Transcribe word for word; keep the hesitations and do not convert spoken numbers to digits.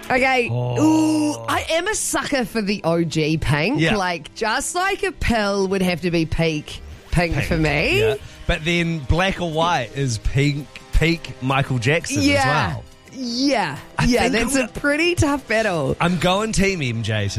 Okay. Oh. Ooh, I am a sucker for the O G pink. Yeah. Like, just like a pill would have to be peak pink, Pink, for me. Yeah. But then black or white is pink, peak Michael Jackson Yeah. as well. Yeah. I yeah, think that's I'm- a pretty tough battle. I'm going Team M J